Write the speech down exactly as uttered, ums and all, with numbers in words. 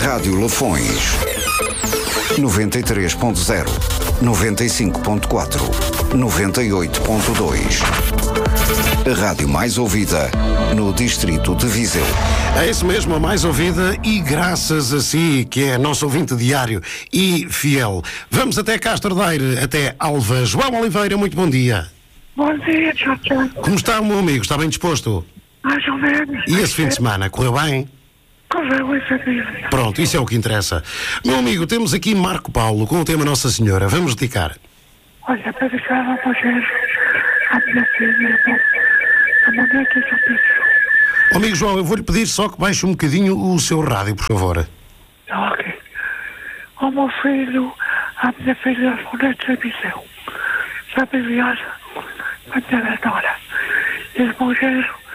Rádio Lafões. noventa e três ponto zero, noventa e cinco ponto quatro, noventa e oito ponto dois. A rádio mais ouvida no distrito de Viseu. É isso mesmo, a mais ouvida, e graças a si, que é nosso ouvinte diário e fiel. Vamos até Castro Daire, até Alva. João Oliveira, muito bom dia. Bom dia, Tchau. Como está o meu amigo? Está bem disposto? Mais ou menos. E esse fim de semana, correu bem? Correu essa vida. Pronto, isso é o que interessa. Meu amigo, temos aqui Marco Paulo com o tema Nossa Senhora. Vamos dedicar. Olha, para deixar a mulher, a minha filha, a mulher que eu penso. Oh, amigo João, eu vou-lhe pedir só que baixe um bocadinho o seu rádio, por favor. Ok. O meu filho, a minha filha, a mulher de televisão. Sabe, viagem, a minha hora. E as mulheres,